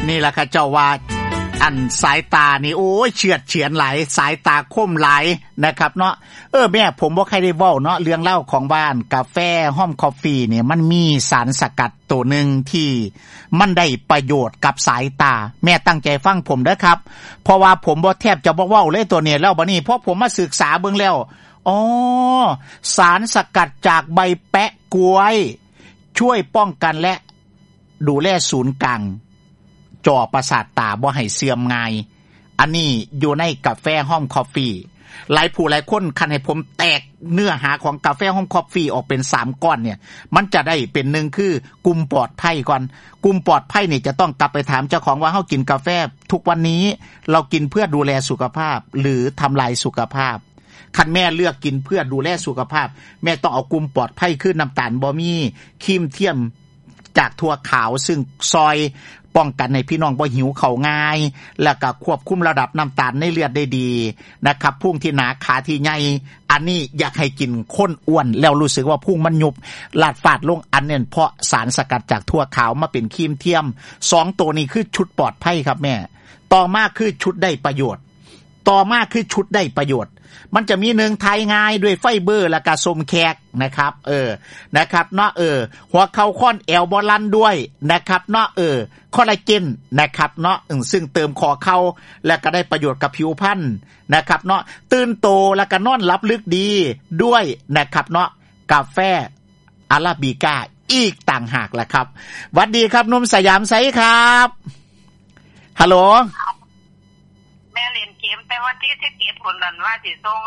นี่ล่ะค่ะเจ้าว่าอันสายตานี่โอ้ยเฉือดเฉือนหลายสายตาคมหลายนะครับเนาะแม่ผมบ่ใครได้เว้าเนาะเรื่องเล่าของบ้านกาแฟห้อมคอฟฟี่เนี่ยมันมีสารสกัดตัวนึงที่มันได้ประโยชน์กับสายตาแม่ตั้งใจฟังผมเด้อครับเพราะว่าผมบ่แทบจะบ่เว้าเลยตัวเนี่ยแล้วบัดนี้พอผมมาศึกษาเบิ่งแล้วสารสกัดจากใบแปะกล้วยช่วยป้องกันและดูแลศูนย์กลางจอประสาทตาบ่ให้เสื่อมง่ายอันนี้อยู่ในกาแฟห้อมคอฟฟี่หลายผู้หลายคนคันให้ผมแตกเนื้อหาของกาแฟห้อมคอฟฟี่ออกเป็น3ก้อนเนี่ยมันจะได้เป็น1คือกลุ่มปลอดภัยก่อนกลุ่มปลอดภัยนี่จะต้องกลับไปถามเจ้าของว่าเฮากินกาแฟทุกวันนี้เรากินเพื่อดูแลสุขภาพหรือทำลายสุขภาพคันแม่เลือกกินเพื่อดูแลสุขภาพแม่ต้องเอากลุ่มปลอดภัยคือน้ำตาลบ่มีครีมเทียมจากถั่วขาวซึ่งซอยป้องกันให้พี่น้องบ่หิวข้าวง่ายแล้วก็ควบคุมระดับน้ำตาลในเลือดได้ดีนะครับพุงที่หนาขาที่ใหญ่อันนี้อยากให้กินข้นอ้วนแล้วรู้สึกว่าพุงมันยุบลาดฟาดลงอันนั้นเพราะสารสกัดจากถั่วขาวมาเป็นครีมเทียม2ตัวนี้คือชุดปลอดภัยครับแม่ต่อมาคือชุดได้ประโยชน์มันจะมี1ไทยง่ายด้วยไฟเบอร์และก็สมแขกนะครับนะครับเนาะหัวเข่าค่อนแอวบ่ลั่นด้วยนะครับเนาะคอลลาเจนนะครับเนาะซึ่งเติมคอเข่าและก็ได้ประโยชน์กับผิวพรรณนะครับเนาะตื่นโตและก็นอนหลับลึกดีด้วยนะครับเนาะกาแฟอาราบิก้าอีกต่างหากแหละครับหวัดดีครับหนุ่มสยามไสครับฮัลโหลแม่เล่นเกมแต่ว่าที่17คนนั้นว่าสิส่ง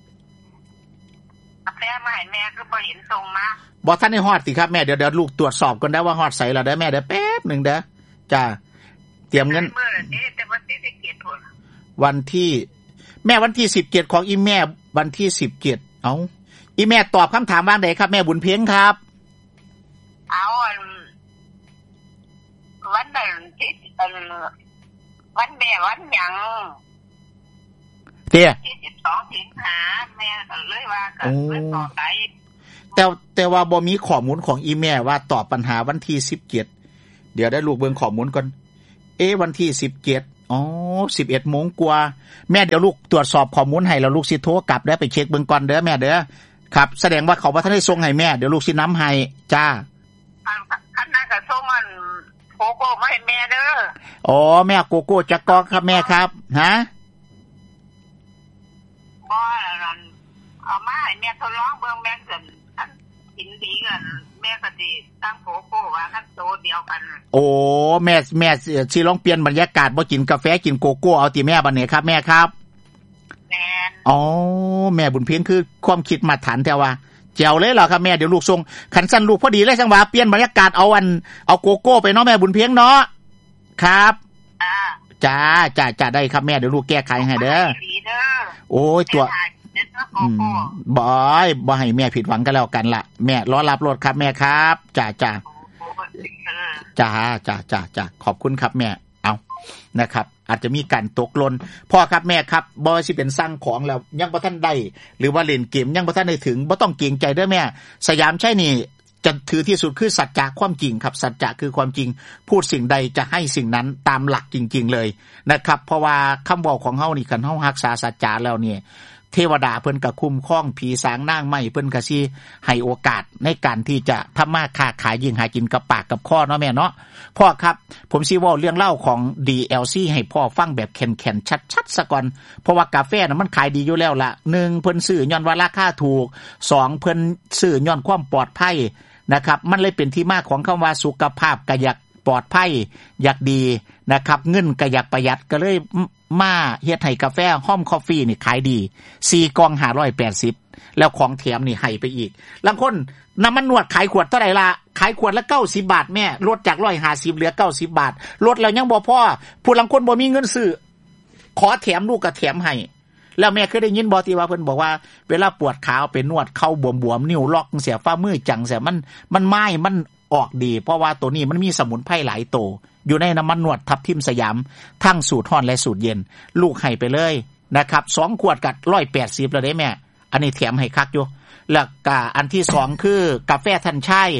กาแฟมาให้แม่คือบ่เห็นส่งมาบ่ทันได้ฮอดสิครับแม่เดี๋ยวลูกตรวจสอบก่อนได้ว่าฮอดไสแล้วเด้อแม่เดี๋ยวแป๊บนึงเด้อจ้าเตรียมเงินมื้อนี้แต่วันที่17คนวันที่แม่วันที่17ของอีแม่วันที่17เอ้าอีแม่ตอบคำถามว่าไดครับแม่บุญเพ็งครับเอาวันนั้นที่วันแม่วันหยังเตี้ย 12สิงหาแม่ก็เลยว่าก็เลยต่อไปแต่ว่าบ่มีข้อมูลของอีแม่ว่าตอบปัญหาวันที่17เดี๋ยวได้ลูกเบิ่งข้อมูลก่อนวันที่17 11 โมงกว่าแม่เดี๋ยวลูกตรวจสอบข้อมูลให้แล้วลูกสิโทรกลับเด้อไปเช็คเบิ่งก่อนเด้อแม่เด้อครับแสดงว่าเขาบ่ทันได้ส่งให้แม่เดี๋ยวลูกสินำให้จ้าคันนั้นก็ส่งมันโกโก้มาให้แม่เด้อแม่โกโก้จักกอกครับแม่ครับฮะบ่นั่นเอามาให้แม่ทดลองเบิ่งแม่เกินกินดีกันแม่ก็สิตั้งโกโก้ว่าคันโตเดียวกันแม่สิลองเปลี่ยนบรรยากาศบ่กินกาแฟกินโกโก้เอาติแม่บัดนี้ครับแม่ครับแม่แม่บุญเพ็งคือความคิดมาตรฐานแต่ว่าแจ๋วเลยเหรอครับแม่เดี๋ยวลูกส่งคันสั้นลูกพอดีเลยจังหวะเปลี่ยนบรรยากาศเอาโกโก้ไปเนาะแม่บุญเพ็งเนาะครับจ้าได้ครับแม่เดี๋ยวลูกแก้ไขให้เด้อโอ้ยตัวบ่ให้แม่ผิดหวังกันแล้วกันล่ะแม่รอรับรถครับแม่ครับจ้าขอบคุณครับแม่เอานะครับอาจจะมีการตกหล่นพ่อครับแม่ครับบ่สิเป็นสั่งของแล้วยังบ่ทันได้หรือว่าเล่นเกมยังบ่ทันได้ถึงบ่ต้องเกรงใจเด้อแม่สยามใช่นี่จะถือที่สุดคือสัจจะความจริงครับสัจจะคือความจริงพูดสิ่งใดจะให้สิ่งนั้นตามหลักจริงๆเลยนะครับเพราะว่าคำบอกของเฮานี่คันเฮารักษาสัจจะแล้วเนี่ยเทวดาเพิ่นก็คุ้มครองผีสางนางไม้เพิ่นก็สิให้โอกาสในการที่จะทำมาค้าขายยิ่งหากินกับปากกับคอเนาะแม่เนาะพ่อครับผมสิเว้าเรื่องเล่าของ DLC ให้พ่อฟังแบบแข็งๆชัดๆซะก่อนเพราะว่ากาแฟน่ะมันขายดีอยู่แล้วล่ะ1เพิ่นซื้อย้อนว่าราคาถูก2เพิ่นซื้อย้อนความปลอดภัยนะครับมันเลยเป็นที่มาของคำว่าสุขภาพก็อยากปลอดภัยอยากดีนะครับเงินก็อยากประหยัดก็เลยมาเฮ็ดให้กาแฟห้อมคอฟฟี่นี่ขายดี4กล่อง580แล้วของแถมนี่ให้ไปอีกบางคนน้ำมันนวดขายขวดเท่าไหร่ล่ะขายขวดละ90บาทแม่ลดจาก150เหลือ90บาทลดแล้วยังบ่พอผู้บางคนบ่มีเงินซื้อขอแถมลูกก็แถมให้แล้วแม่เคยได้ยินบ่ที่ว่าเพิ่นบอกว่าเวลาปวดขาเอาไปนวดเข้าบวมๆนิ้วล็อกเสียฝ่ามือจังเสียมันไม้มันออกดีเพราะว่าตัวนี้มันมีสมุนไพรหลายตัวอยู่ในน้ำมันนวดทับทิมสยามทั้งสูตรร้อนและสูตรเย็นลูกให้ไปเลยนะครับ2ขวดกับ180แล้วได้แม่อันนี้แถมให้คักอยู่แล้วก็อันที่2คือกาแฟทันชัย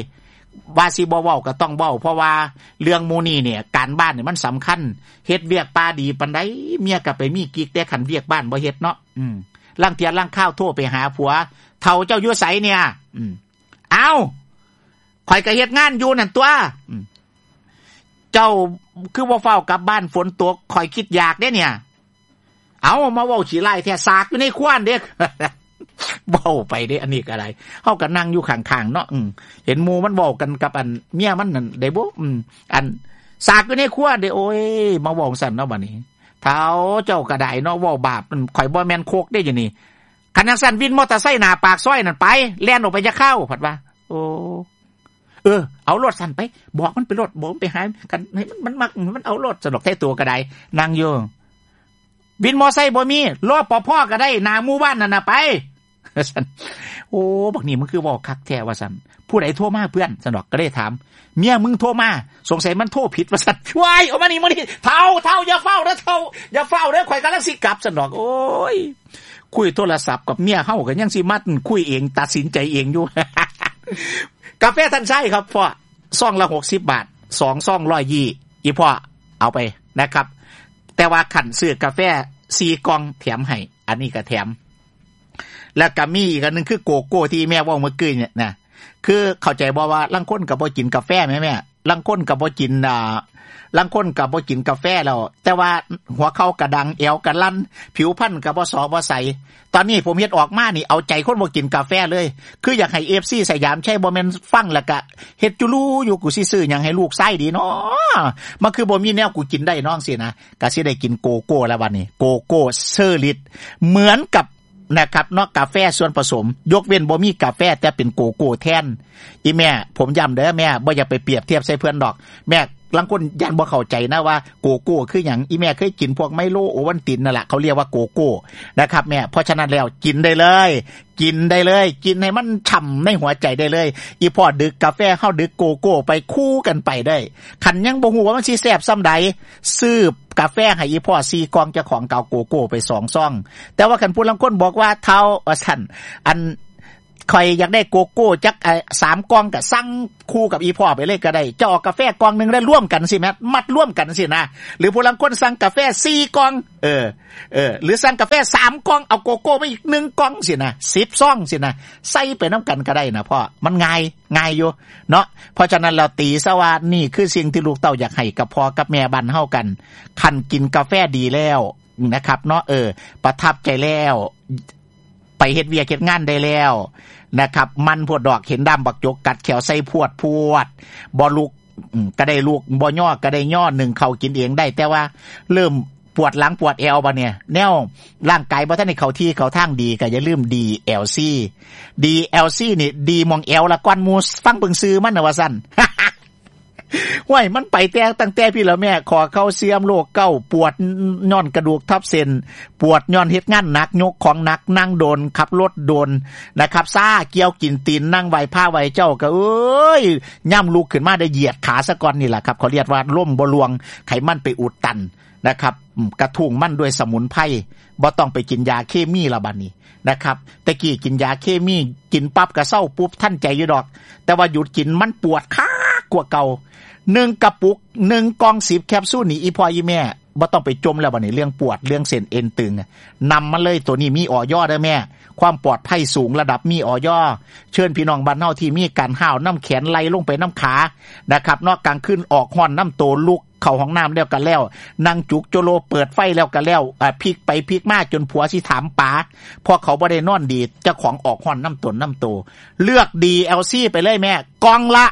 ว่าสิบ่เว้าก็ต้องเว้าเพราะว่าเรื่องหมู่นี้เนี่ยการบ้านนี่มันสำคัญเฮ็ดเวียกปาดีปานใดเมียก็ไปมีกิ๊กแต่คันเวียกบ้านบ่เฮ็ดเนาะลางเที่ยลางข้าวโทรไปหาผัวเฒ่าเจ้าอยู่ไสเนี่ยเอ้าข่อยก็เฮ็ดงานอยู่นั่นตัวเจ้าคือบ่เฝ้ากลับบ้านฝนตกข่อยคิดอยากเด้เนี่ยเอามาเว้าขี้ไล่แท้ซากอยู่ในครัวเด้เว้าไปเด้อันนี้ก็ได้เฮาก็นั่งอยู่ข้างๆเนาะเห็นหมู่มันเว้ากันกับอันเมียมันนั่นได้บ่อันซากอยู่ในครัวเด้โอ้ยมาเว้าซั่นเนาะบัดนี้เฒ่าเจ้าก็ได้เนาะเว้าบาปข่อยบ่แม่นโคกเด้อยู่นี่คันจังซั่นวินมอเตอร์ไซค์หน้าปากซอยนั่นไปแล่นออกไปจะเข้าพัดว่าโอ้เอารถสั่นไปบอกมันไปรถบอกมันไปหากันให้มันมักมันเอารถสนุกแท้ตัวก็ได้นั่งอยู่วินมอไซค์บ่มีรอปภก็ได้หน้าหมู่บ้านนั่นน่ะไปซั่นโอ้บักนี่มันคือเว้าคักแท้ว่าซั่นผู้ใดโทรมาเพื่อนสนอกก็ได้ถามเมียมึงโทรมาสงสัยมันโทรผิดว่าซั่นว้ายเอามานี่เฒ่าอย่าเฝ้าเด้อเฒ่าอย่าเฝ้าเด้อข่อยกำลังสิกลับสนอกโอ้ยคุยโทรศัพท์กับเมียเฮาก็ยังสิมัดคุยเองตัดสินใจเองอยู่ กาแฟท่านใช้ครับพ่อซองละ60 บาท2ซอง120อีพ่อเอาไปนะครับแต่ว่าขันซื้อกาแฟ4กล่องแถมให้อันนี้ก็แถมแล้วก็มีอีกอันนึงคือโกโก้ที่แม่เว้าเมื่อกี้เนี่ยนะคือเข้าใจบ่ว่าลางคนก็บ่กินกาแฟแม่ลางคนก็บ่กินลางคนก็บ่กินกาแฟแล้วแต่ว่าหัวเข่ากระดังเอวกระลั่นผิวพรรณก็บ่สอบ่ใสตอนนี้ผมเฮ็ดออกมานี่เอาใจคนบ่กินกาแฟเลยคืออยากให้ FC สยามใช้บ่แม่นฟังแล้วก็เฮ็ดจุลูอยู่กูสิซื้อหยังให้ลูกไส้ดีเนาะมันคือบ่มีแนวกูกินได้น้องสินะก็สิได้กินโกโก้แล้วบัดนี้โกโก้เซอร์ลิตเหมือนกับนะครับเนาะกาแฟส่วนผสมยกเว้นบ่มีกาแฟแต่เป็นโกโก้แทนอีแม่ผมย้ำเด้อแม่บ่อย่าไปเปรียบเทียบใส่เพื่อนดอกแม่บางคนยันบ่เข้าใจนะว่าโกโก้คือหยังอีแม่เคยกินพวกไมโลโอวัลตินนั่นแหละเขาเรียกว่าโกโก้นะครับแม่เพราะฉะนั้นแล้วกินได้เลยกินให้มันฉ่ำในหัวใจได้เลยอีพ่อดึกกาแฟเฮาดึกโกโก้ไปคู่กันไปได้คันยังบ่ฮู้ว่ามันสิแซ่บส่ำใดซื้อกาแฟให้อีพ่อ4กล่องเจ้าของเก่าโกโก้ไป2ซองแต่ว่าคันผู้ลางคนบอกว่าเท่าซั่นอันข่อยอยากได้โกโก้จัก3กล่องก็สั่งคู่กับอีพ่อไปเลยก็ได้จะออกกาแฟกล่องนึงแล้วร่วมกันสิแม่มัดร่วมกันสินะหรือผู้ลางคนสั่งกาแฟ4กล่องหรือสั่งกาแฟ3กล่องเอาโกโก้ไปอีก1กล่องสินะ10ซองสินะใส่ไปนำกันก็ได้นะพ่อมันง่ายอยู่เนาะเพราะฉะนั้นเราตีซะว่านี่คือสิ่งที่ลูกเต้าอยากให้กับพ่อกับแม่บ้านเฮากันคันกินกาแฟดีแล้วนะครับเนาะประทับใจแล้วไปเฮ็ดเวียกเฮ็ดงานได้แล้วนะครับมันพวดดอกเห็นดำบักจกกัดแขวใส่พวดบ่ลูกก็ได้ลูกบ่ย่อก็ได้ย่อหนึ่งเข้ากินเองได้แต่ว่าเริ่มปวดหลังปวดเอวบ่เนี่ยแนวร่างกายบ่ทันได้เข้าที่เข้าทางดีก็อย่าลืม DLC นี่ดีมองเอวละก้อนหมู่ฟังเบิ่งชื่อมันน่ะว่าซั่น ห้วยมันไปแต่ตั้งแต่พี่แล้วแม่ขอเข้าเสียมโรคเก้าปวดย้อนกระดูกทับเส้นปวดย้อนเฮ็ดงานหนักยกของหนักนั่งโดนขับรถโดนนะครับซ่าเกี่ยวกินตีนนั่งไหวผ้าไหวเจ้าก็ย่ำลุกขึ้นมาได้เหยียดขาซะก่อนนี่แหละครับเขาเรียกว่าล่มบ่ลวงไขมันไปอุดตันนะครับกระทุ้งมันด้วยสมุนไพรบ่ต้องไปกินยาเคมีละบัดนี้นะครับตะกี้กินยาเคมีกินปั๊บก็เศร้าปุ๊บทันใจอยู่ดอกแต่ว่าหยุดกินมันปวดขากว่าเก่า1กระปุก1กล่อง10แคปซูลนี่อีพ่ออีแม่บ่ต้องไปจมแล้วบัดนี้เรื่องปวดเรื่องเส้นเอ็นตึงนำมาเลยตัวนี้มีอย.เด้อแม่ความปลอดภัยสูงระดับมีอย.เชิญพี่น้องบ้านเฮาที่มีการห้าวน้ำแขนไหลลงไปน้ำขานะครับนอกกลางคืนออกฮ้อนน้ำโตลุกเข้าห้องน้ำแล้วกันแล้วนั่งจุกโจโลเปิดไฟแล้วกันแล้วพลิกไปพลิกมาจนผัวสิถามป๋าพอเขาบ่ได้นอนดีเจ้าของออกฮ้อนน้ำตนน้ำโตเลือก DLC ไปเลยแม่กล่องละ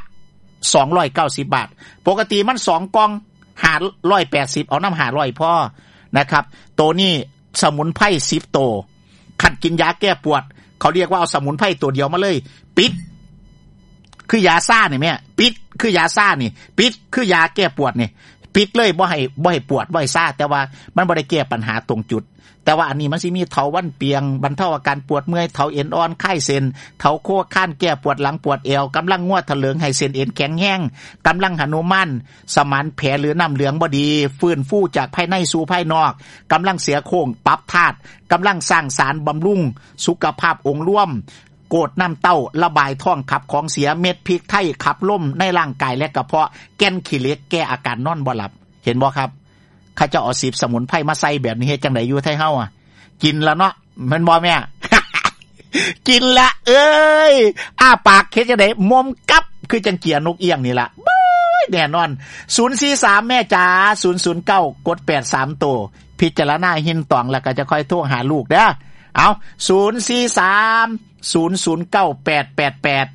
290 บาทปกติมัน2กล่อง580เอาน้ำ500พอนะครับตัวนี้สมุนไพร10ตัวคันกินยาแก้ปวดเขาเรียกว่าเอาสมุนไพรตัวเดียวมาเลยปิดคือยาซ่านี่แม่ปิดคือยาซ่านี่ปิดคือยาแก้ปวดนี่ปิดเลยบ่ให้ปวดบ่ให้ซ่าแต่ว่ามันบ่ได้แก้ปัญหาตรงจุดแต่ว่าอันนี้มันสิมีเถาวัลย์เปียงบรรเทาอาการปวดเมื่อยเถาเอ็นอ่อนคลายเส้นเถาโคข้านแก้ปวดหลังปวดเอวกำลังงวดทะเลิงให้เส้นเอ็นแข็งแรงกำลังหนุมานสมานแผลหรือน้ำเหลืองบ่ดีฟื้นฟูจากภายในสู่ภายนอกกำลังเสียโครงปรับธาตุกำลังสร้างสารบำรุงสุขภาพองค์รวมโกดน้ำเต้าระบายท้องขับของเสียเม็ดพริกไทยขับลมในร่างกายและกระเพาะแก้นขี้เหล็กแก้อาการนอนบ่หลับเห็นบ่ครับข้าเจ้าเอา10สมุนไพรมาใส่แบบนี้เฮ็ดจังได๋อยู่ไทเฮาอ่ะกินแล้วเนาะแม่นบ่แม่ กินละเอ้ยอ้าปากเฮ็ดจังได๋มอมกับคือจังเกียนกเอี้ยงนี่ล่ะแน่นอน043แม่จ๋า009กด83ตัวพิจารณาหินตองแล้วก็จะค่อยโทรหาลูกเด้อเอา043 009888043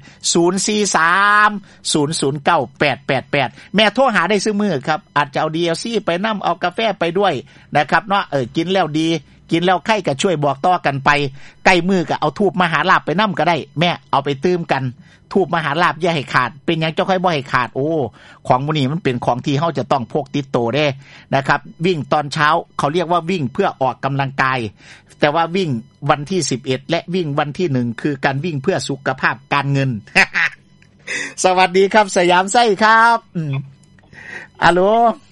0098888แม่โทรหาได้ซื้อมือครับอาจจะเอา DLC ไปนำเอากาแฟไปด้วยนะครับเนาะกินแล้วดีกินแล้วไข้ก็ช่วยบอกต่อกันไปใกล้มือก็เอาทูบมหาลาภไปนำก็ได้แม่เอาไปตื้มกันทูบมหาลาภอย่าให้ขาดเป็นหยังเจ้าค่อยบ่ให้ขาดโอ้ของมื้อนี้มันเป็นของที่เฮาจะต้องพกติดตัวเด้นะครับวิ่งตอนเช้าเขาเรียกว่าวิ่งเพื่อออกกำลังกายแต่ว่าวิ่งวันที่11และวิ่งวันที่1คือการวิ่งเพื่อสุขภาพการเงิน สวัสดีครับสยามไส้ครับอะโหล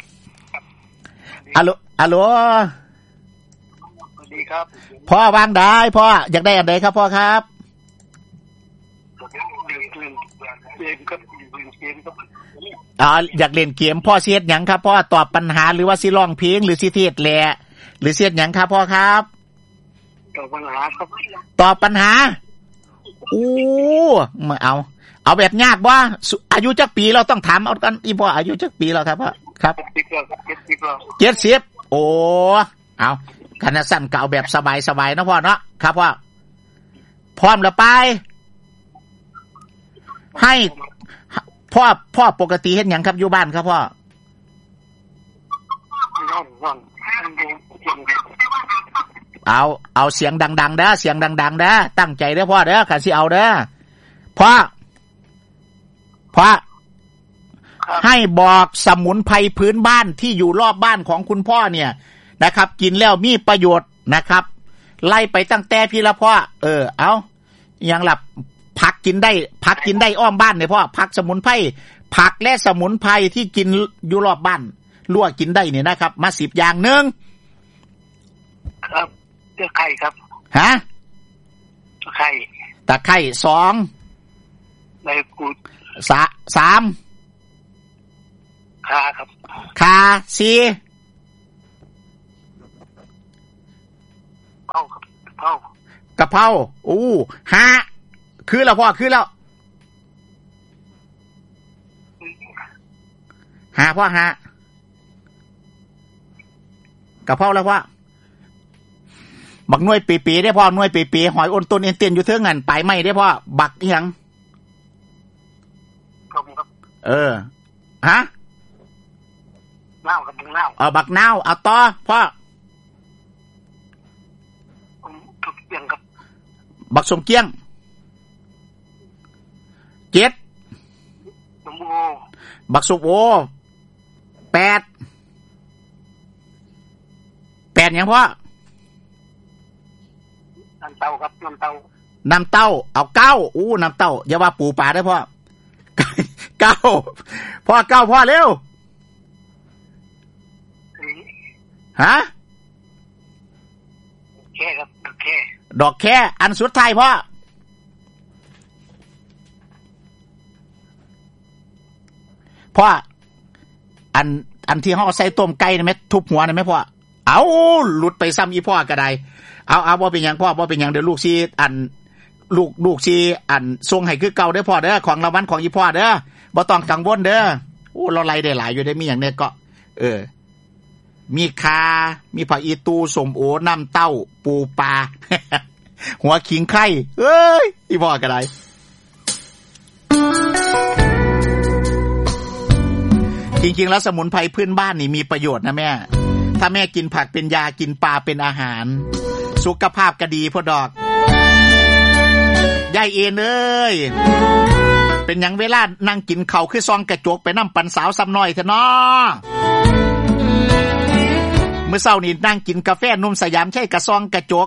สวัสดีครับพ่อวางได้พ่ออยากได้อันใดครับพ่อครับอยากเล่นเกมพ่อเสียดหยังครับพ่อตอบปัญหาหรือว่าสิร้องเพลงหรือสิเทศแหละหรือเสียดหยังครับพ่อครับตอบปัญหาครับตอบปัญหามาเอาแบบยากบ่อายุจักปีเราต้องถามเอากันอีพ่ออายุจักปีแล้วครับพ่อครับ70โอ้เอาคันสั้นก็เอาแบบสบายๆนะพ่อเนาะครับพ่อพร้อมแล้วไปให้พ่อปกติเฮ็ดหยังครับอยู่บ้านครับพ่อเอาเสียงดังๆเด้อเสียงดังๆเด้อตั้งใจเด้อพ่อเด้อคันสิเอาเด้อพ่อให้บอกสมุนไพรพื้นบ้านที่อยู่รอบบ้านของคุณพ่อเนี่ยนะครับกินแล้วมีประโยชน์นะครับไล่ไปตั้งแต่พี่ละพ่อเอาอย่างหลับผักกินได้อ้อมบ้านเนี่ยพ่อผักสมุนไพรผักและสมุนไพรที่กินอยู่รอบบ้านลวกกินได้เนี่ยนะครับมา10อย่างนึงครับตะไคร้ครับฮะตะไคร้ 2ใบกูด3 ข่าครับข่า4กะเพรา5คือแล้วพ่อคือแล้วพ่อกะเพราแล้วพ่อบักหน่วยปีๆได้พ่อหน่วยปีๆหอยอ้นต้นเอ็นเตียนอยู่เทิงนั่นปลายไม้ได้พ่อบักอีหยังครับฮะนาวครับบักนาวเอาต่อพ่อบักสมเกียง7บักสุกโอ8หยังพ่อน้ำเต้าครับน้ำเต้าเอา9น้ำเต้าอย่าว่าปูปลาได้พ่อ9พ่อเร็วฮะแค่ครับดอกแค่อันสุดท้ายพ่ออันที่เฮาใส่ต้มไก่นี่แม่ทุบหัวนี่แม่พ่อเอาหลุดไปซ้ำอีพ่อก็ได้เอาบ่เป็นหยังพ่อบ่เป็นหยังเดี๋ยวลูกสิลูกสิส่งให้คือเก่าเด้อพ่อเด้อของรางวัลของอีพ่อเด้อบ่ต้องกังวลเด้อเราไล่ได้หลายอยู่ได้มีหยังเนี่ยก็มีคามีผักอีตูสมโอน้ำเต้าปูปลา หัวขิงไข่เอ้ยอีพ่อก็ได้จริงๆแล้วสมุนไพรพื้นบ้านนี่มีประโยชน์นะแม่ถ้าแม่กินผักเป็นยากินปลาเป็นอาหารสุขภาพก็ดีพ่อดอกยายเอ็นเอ้ยเป็นหยังเวลานั่งกินข้าวคือซองกระจกไปน้ำปันสาวซ้ำน้อยเถอะเนาะเมื่อเช้านี้นั่งกินกาแฟนมสยามใช่กระซองกระจก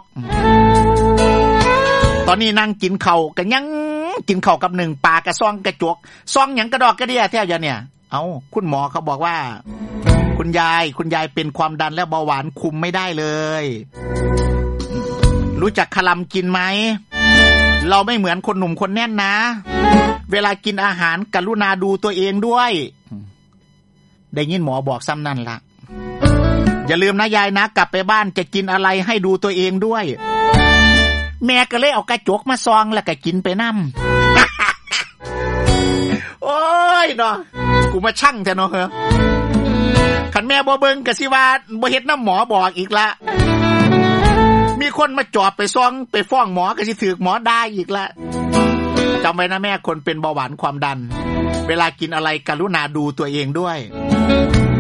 ตอนนี้นั่งกินข้าวก็ยังกินข้าวกับ1ปลากระซองกระจกซองหยังกระดอกกระเดียแท้อย่างเนี่ยคุณหมอเขาบอกว่าคุณยายเป็นความดันและเบาหวานคุมไม่ได้เลยรู้จักคลำกินไหมเราไม่เหมือนคนหนุ่มคนแน่นนะเวลากินอาหารกรุณาดูตัวเองด้วยได้ยินหมอบอกซ้ำนั่นละอย่าลืมนะยายนะกลับไปบ้านจะกินอะไรให้ดูตัวเองด้วยแม่ก็เลยเอากระจกมาซองแล้วก็กินไปนำ โอ้ยเนาะกูมาชั่งแท้เนาะคันแม่บ่เบิ่งก็สิว่าบ่เฮ็ดน้ำหมอบอกอีกละมีคนมาจอบไปซองไปฟ้องหมอก็สิถูกหมอด่าอีกละจำไว้นะแม่คนเป็นเบาหวานความดันเวลากินอะไรกรุณาดูตัวเองด้วย